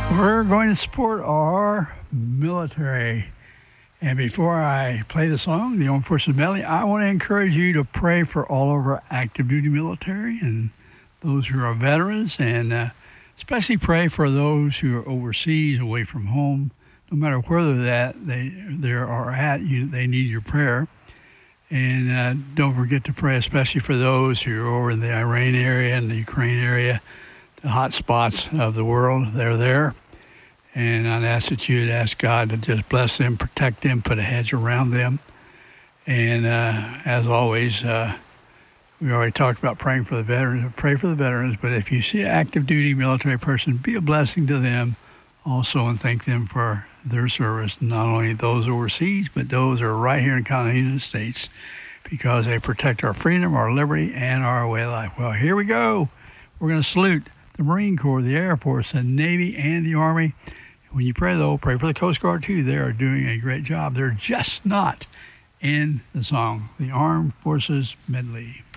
We're going to support our military. And before I play the song, the Armed Forces Medley, I want to encourage you to pray for all of our active duty military and those who are veterans, and especially pray for those who are overseas, away from home. No matter where they are at, they need your prayer. And don't forget to pray, especially for those who are over in the Iran area and the Ukraine area, the hot spots of the world. They're there. And I'd ask that you'd ask God to just bless them, protect them, put a hedge around them. And as always, we already talked about praying for the veterans. Pray for the veterans, but if you see an active duty military person, be a blessing to them also, and thank them for their service, not only those overseas, but those who are right here in the United States, because they protect our freedom, our liberty, and our way of life. Well, here we go. We're going to salute the Marine Corps, the Air Force, the Navy, and the Army. When you pray, though, pray for the Coast Guard, too. They are doing a great job. They're just not in the song, the Armed Forces Medley.